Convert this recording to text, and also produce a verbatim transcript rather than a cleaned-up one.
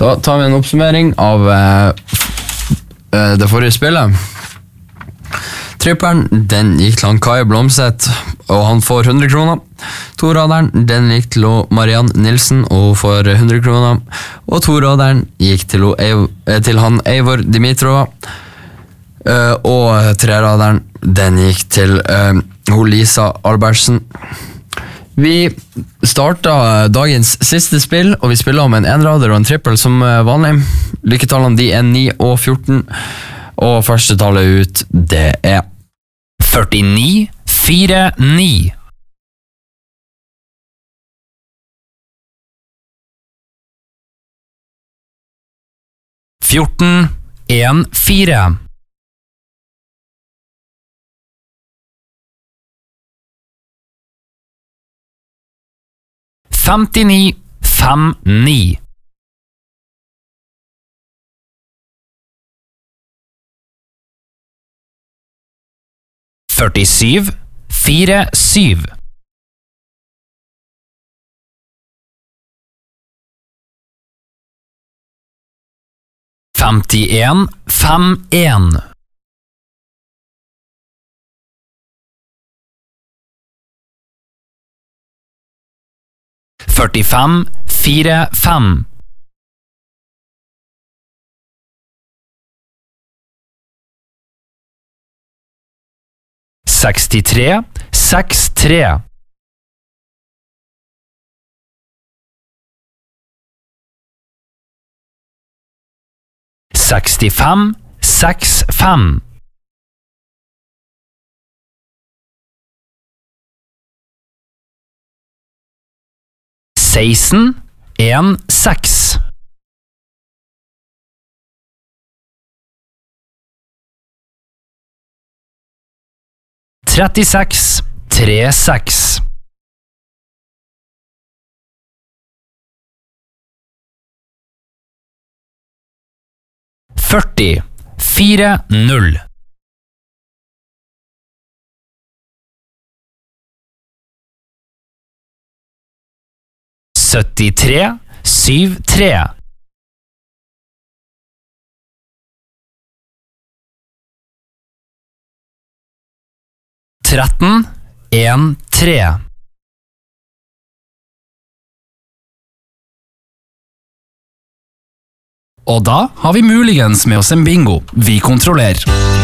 Da tar vi en oppsummering av uh, det forrige spillet. Tripperen, den gikk til han Kai Blomseth, og han får hundre kroner. Toraderen, den gikk til Mariann Nilsen, og får hundre kroner. Og toraderen gikk til, til han Eivor Dimitrova. Uh, og treraderen, den gikk til uh, Lisa Albertsen. Vi startet dagens siste spill, og vi spiller om en enrader og en trippel som vanlig. Lykketallene de er ni og fjorten. Og første tallet ut, det er førtini fire ni. fjorten en fire. femtini fem ni. førtisju fire syv. femtien fem en. førtifem fire fem. sekstitre seks tre. sekstifem seks fem. seksten en seks. trettiseks tre seks. førti fire null. syttitre syv tre. tretten en tre. Og da har vi muligens med oss en bingo. Vi kontrollerer.